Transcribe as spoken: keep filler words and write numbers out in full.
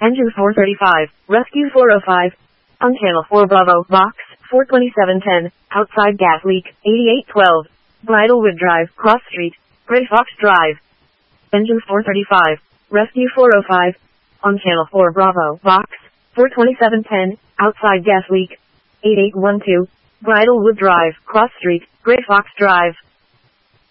Engine four thirty-five, Rescue four oh five. On channel four Bravo, box, four twenty-seven ten, outside gas leak, eighty-eight twelve. Bridlewood Drive, Cross Street, Grey Fox Drive. Engine four thirty-five, Rescue four oh five. On channel four Bravo, box, four twenty-seven ten, outside gas leak, eighty-eight twelve. Bridlewood Drive, Cross Street, Grey Fox Drive.